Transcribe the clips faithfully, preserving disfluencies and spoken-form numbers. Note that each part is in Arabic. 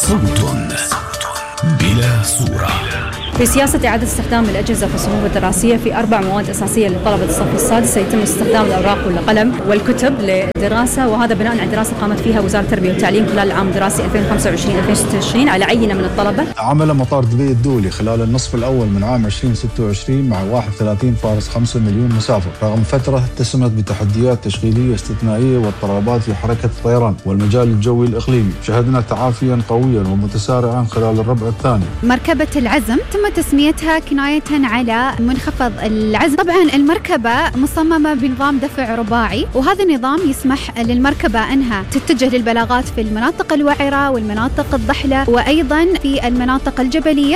صوت بلا صورة. في سياسة إعادة استخدام الأجهزة في الصفوف الدراسية في أربع مواد أساسية لطلبة الصف السادس سيتم استخدام الأوراق والقلم والكتب للدراسة، وهذا بناء على دراسة قامت فيها وزارة التربية والتعليم خلال العام الدراسي ألفين وخمسة وعشرين ألفين وستة وعشرين على عينة من الطلبة. عمل مطار دبي الدولي خلال النصف الأول من عام ألفين وستة وعشرين مع واحد وثلاثين فاصلة خمسة مليون مسافر، رغم فترة اتسمت بتحديات تشغيلية استثنائية واضطرابات في حركة الطيران والمجال الجوي الإقليمي. شهدنا تعافيا قويا ومتسارعا خلال الربع الثاني. مركبة العزم تم تسميتها كناية على منخفض العزم. طبعا المركبة مصممة بنظام دفع رباعي، وهذا النظام يسمح للمركبة أنها تتجه للبلاغات في المناطق الوعرة والمناطق الضحلة وأيضا في المناطق الجبلية.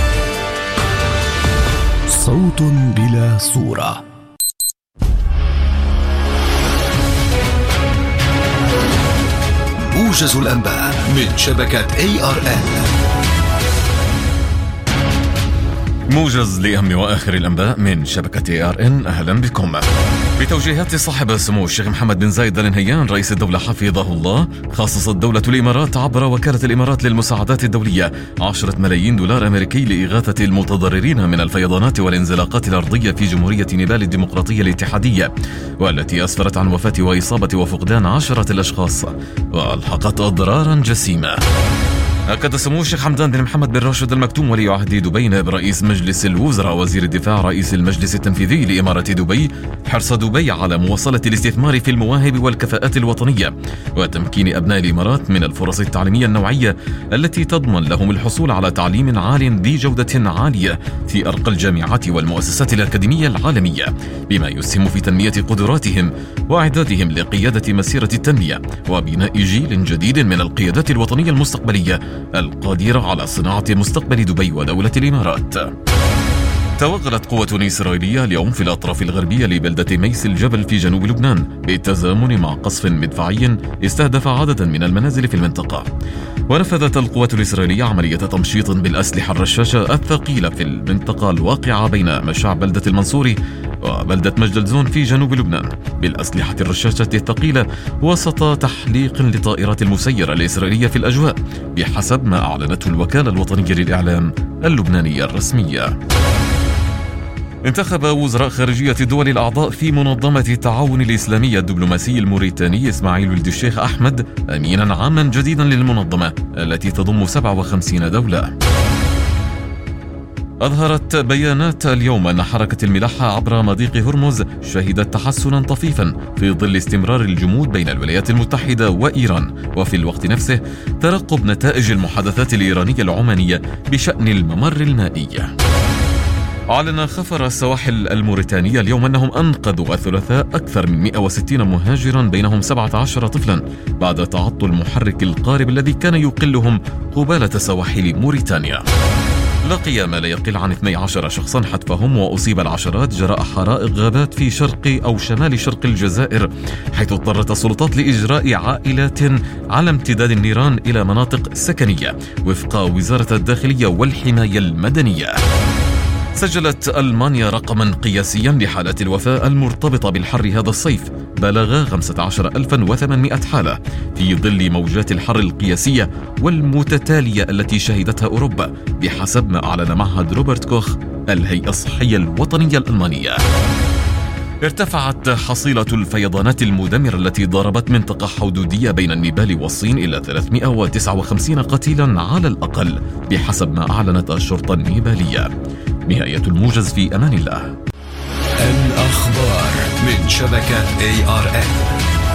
صوت بلا صورة. موجز الأنباء من شبكة إيه آر إن. موجز لأهم وآخر الأنباء من شبكة إيه آر إن. أهلا بكم. بتوجيهات صاحب السمو الشيخ محمد بن زايد آل نهيان رئيس الدولة حفظه الله، خصصت دولة الإمارات عبر وكالة الإمارات للمساعدات الدولية عشرة ملايين دولار أمريكي لإغاثة المتضررين من الفيضانات والانزلاقات الأرضية في جمهورية نيبال الديمقراطية الاتحادية، والتي أسفرت عن وفاة وإصابة وفقدان عشرة الأشخاص وألحقت أضرارا جسيمة. أكد سمو الشيخ حمدان بن محمد بن راشد المكتوم ولي عهد دبي نائب رئيس مجلس الوزراء وزير الدفاع رئيس المجلس التنفيذي لإمارة دبي حرص دبي على مواصلة الاستثمار في المواهب والكفاءات الوطنية وتمكين أبناء الإمارات من الفرص التعليمية النوعية التي تضمن لهم الحصول على تعليم عال بجودة عالية في أرقى الجامعات والمؤسسات الأكاديمية العالمية، بما يسهم في تنمية قدراتهم وإعدادهم لقيادة مسيرة التنمية وبناء جيل جديد من القيادات الوطنية المستقبلية القادرة على صناعة مستقبل دبي ودولة الإمارات. توغلت قوة إسرائيلية اليوم في الأطراف الغربية لبلدة ميس الجبل في جنوب لبنان بالتزامن مع قصف مدفعي استهدف عددا من المنازل في المنطقة. ونفذت القوات الإسرائيلية عملية تمشيط بالأسلحة الرشاشة الثقيلة في المنطقة الواقعة بين مشاع بلدة المنصوري وبلدة مجدلزون في جنوب لبنان بالأسلحة الرشاشة الثقيلة وسط تحليق لطائرات المسيرة الإسرائيلية في الأجواء بحسب ما أعلنته الوكالة الوطنية للإعلام اللبنانية الرسمية. انتخب وزراء خارجية الدول الأعضاء في منظمة التعاون الإسلامي الدبلوماسي الموريتاني إسماعيل ولد الشيخ أحمد أمينا عاما جديدا للمنظمة التي تضم سبعة وخمسين دولة. أظهرت بيانات اليوم أن حركة الملاحة عبر مضيق هرمز شهدت تحسنا طفيفا في ظل استمرار الجمود بين الولايات المتحدة وإيران، وفي الوقت نفسه ترقب نتائج المحادثات الإيرانية العمانية بشأن الممر المائي. أعلن خفر السواحل الموريتانية اليوم أنهم أنقذوا الثلاثاء أكثر من مئة وستين مهاجرا بينهم سبعة عشر طفلا بعد تعطل المحرك القارب الذي كان يقلهم قبالة سواحل موريتانيا. لقي ما لا يقل عن اثني عشر شخصا حتفهم وأصيب العشرات جراء حرائق غابات في شرق أو شمال شرق الجزائر، حيث اضطرت السلطات لإجراء عائلات على امتداد النيران إلى مناطق سكنية وفق وزارة الداخلية والحماية المدنية. سجلت ألمانيا رقما قياسيا لحالات الوفاة المرتبطة بالحر هذا الصيف بلغ خمسة عشر ألفا وثمانمئة حالة في ظل موجات الحر القياسية والمتتالية التي شهدتها أوروبا بحسب ما أعلن معهد روبرت كوخ الهيئة الصحية الوطنية الألمانية. ارتفعت حصيلة الفيضانات المدمرة التي ضربت منطقة حدودية بين النيبال والصين إلى ثلاثمئة وتسعة وخمسين قتيلا على الأقل بحسب ما أعلنت الشرطة النيبالية. نهاية الموجز، في أمان الله. الأخبار من شبكة إيه آر إن.